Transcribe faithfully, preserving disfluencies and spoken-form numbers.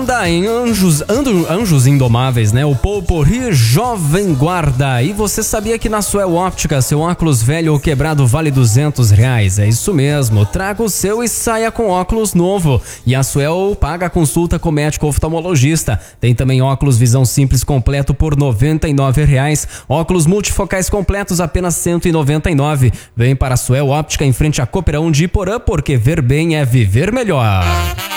banda em Anjos, Ando, Anjos Indomáveis, né? O Potpourri Jovem Guarda. E você sabia que na Suel Óptica, seu óculos velho ou quebrado vale duzentos reais? É isso mesmo, traga o seu e saia com óculos novo. E a Suel paga a consulta com médico oftalmologista. Tem também óculos visão simples completo por noventa e nove reais. Óculos multifocais completos apenas cento e noventa e nove. Vem para a Suel Óptica em frente à Cooperão de Iporã, porque ver bem é viver melhor.